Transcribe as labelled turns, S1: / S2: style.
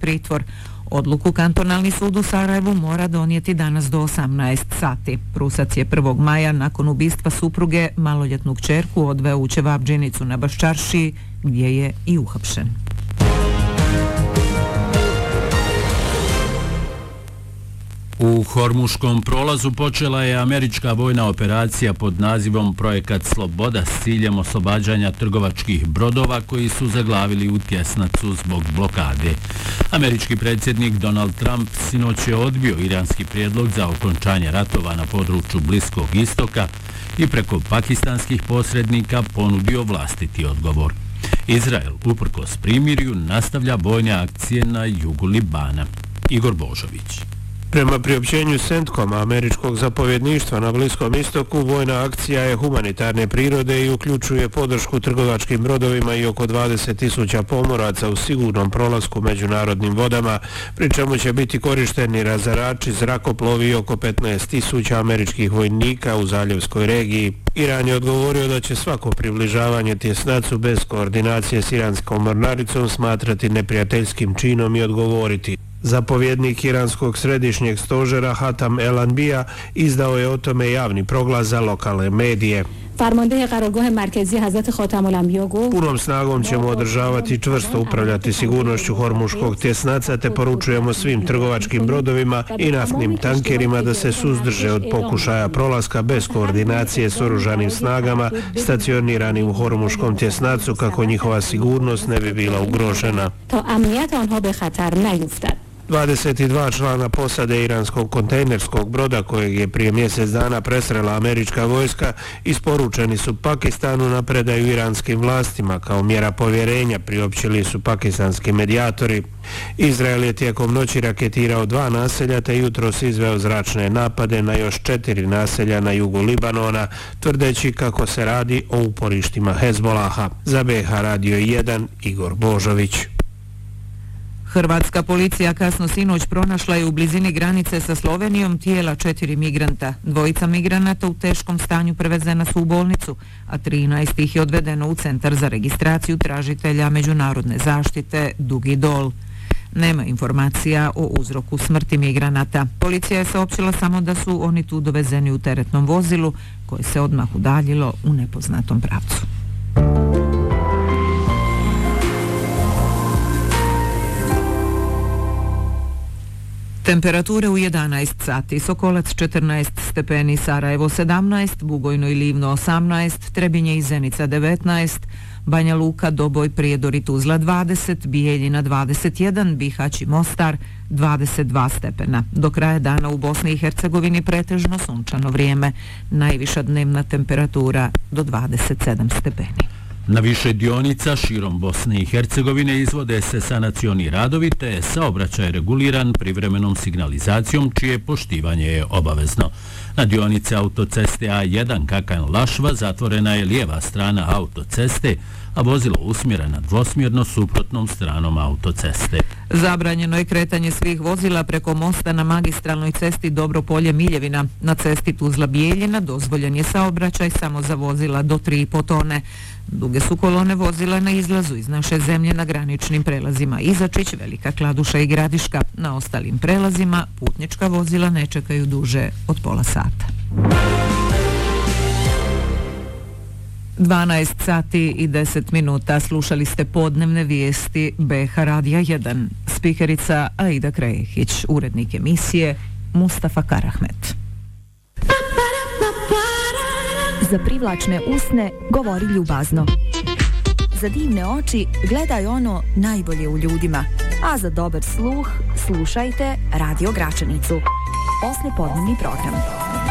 S1: pritvor. Odluku kantonalni sud u Sarajevu mora donijeti danas do 18 sati. Prusac je 1. maja nakon ubistva supruge maloljetnu kćerku odveo u ćevabdžinicu na Baščaršiji, gdje je i uhapšen.
S2: U Hormuškom prolazu počela je američka vojna operacija pod nazivom Projekat Sloboda s ciljem oslobađanja trgovačkih brodova koji su zaglavili u tjesnacu zbog blokade. Američki predsjednik Donald Trump sinoć je odbio iranski prijedlog za okončanje ratova na području Bliskog istoka i preko pakistanskih posrednika ponudio vlastiti odgovor. Izrael, uprkos primirju, nastavlja vojne akcije na jugu Libana. Igor Božović.
S3: Prema priopćenju CENTCOM-a, američkog zapovjedništva na Bliskom istoku, vojna akcija je humanitarne prirode i uključuje podršku trgovačkim brodovima i oko 20.000 pomoraca u sigurnom prolasku međunarodnim vodama, pri čemu će biti korišteni razarači, zrakoplovi i oko 15.000 američkih vojnika u zaljevskoj regiji. Iran je odgovorio da će svako približavanje tjesnacu bez koordinacije s iranskom mornaricom smatrati neprijateljskim činom i odgovoriti. Zapovjednik iranskog središnjeg stožera Hatam El-Anbija izdao je o tome javni proglas za lokalne medije. Punom snagom ćemo održavati i čvrsto upravljati sigurnošću Hormuškog tjesnaca, te poručujemo svim trgovačkim brodovima i naftnim tankerima da se suzdrže od pokušaja prolaska bez koordinacije s oružanim snagama stacioniranim u Hormuškom tjesnacu kako njihova sigurnost ne bi bila ugrožena. 22 člana posade iranskog kontejnerskog broda kojeg je prije mjesec dana presrela američka vojska isporučeni su Pakistanu na predaju iranskim vlastima kao mjera povjerenja, priopćili su pakistanski medijatori. Izrael je tijekom noći raketirao 2 naselja te jutros izveo zračne napade na još 4 naselja na jugu Libanona, tvrdeći kako se radi o uporištima Hezbolaha. Za BH Radio 1 Igor Božović.
S1: Hrvatska policija kasno sinoć pronašla je u blizini granice sa Slovenijom tijela 4 migranta. 2 migranata u teškom stanju prevezena su u bolnicu, a 13 ih je odvedeno u centar za registraciju tražitelja međunarodne zaštite Dugi Dol. Nema informacija o uzroku smrti migranata. Policija je saopćila samo da su oni tu dovezeni u teretnom vozilu koje se odmah udaljilo u nepoznatom pravcu. Temperature u 11 sati, Sokolac 14 stepeni, Sarajevo 17, Bugojno i Livno 18, Trebinje i Zenica 19, Banja Luka, Doboj, Prijedor i Tuzla 20, Bijeljina 21, Bihać i Mostar 22 stepena. Do kraja dana u Bosni i Hercegovini pretežno sunčano vrijeme, najviša dnevna temperatura do 27 stepeni.
S2: Na više dionica širom Bosne i Hercegovine izvode se sanacioni radovi te je saobraćaj reguliran privremenom signalizacijom čije poštivanje je obavezno. Na dionice autoceste A1 Kakan-Lašva zatvorena je lijeva strana autoceste, a vozilo usmjereno dvosmjerno suprotnom stranom autoceste.
S1: Zabranjeno je kretanje svih vozila preko mosta na magistralnoj cesti Dobro-Polje-Miljevina. Na cesti Tuzla-Bijeljina dozvoljen je saobraćaj samo za vozila do 3,5 tone. Duge su kolone vozila na izlazu iz naše zemlje na graničnim prelazima Izačić, Velika Kladuša i Gradiška. Na ostalim prelazima putnička vozila ne čekaju duže od pola sata. 12 sati i 10 minuta slušali ste podnevne vijesti BH Radija 1. Spikerica Aida Krehić, urednik emisije Mustafa Karahmet.
S4: Za privlačne usne govori ljubazno. Za divne oči gledaj ono najbolje u ljudima. A za dobar sluh slušajte Radio Gračanicu. Poslijepodnevni program.